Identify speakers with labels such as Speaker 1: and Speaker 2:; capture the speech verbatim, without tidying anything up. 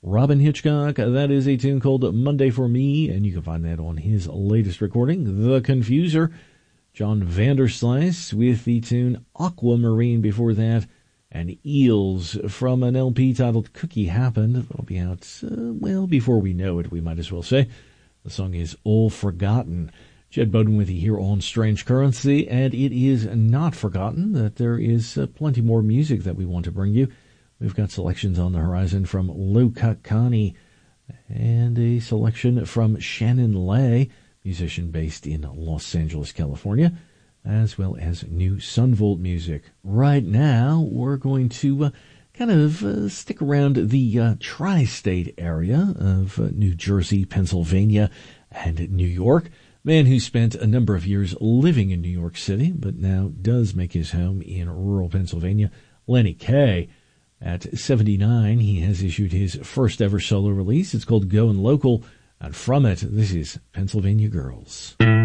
Speaker 1: Robin Hitchcock. That is a tune called Monday for Me, and you can find that on his latest recording, The Confuser. John Vanderslice with the tune Aquamarine before that, and Eels from an L P titled Cookie Happened. That'll be out, uh, well, before we know it, we might as well say. The song is All Forgotten. Jed Bowden with you here on Strange Currency, and it is not forgotten that there is uh, plenty more music that we want to bring you. We've got selections on the horizon from Low Cut Connie and a selection from Shannon Lay, musician based in Los Angeles, California, as well as new Sunvolt music. Right now, we're going to uh, kind of uh, stick around the uh, tri-state area of uh, New Jersey, Pennsylvania, and New York. Man who spent a number of years living in New York City, but now does make his home in rural Pennsylvania, Lenny Kaye. At seventy-nine, he has issued his first ever solo release. It's called Goin' Local, and from it, this is Pennsylvania Girls.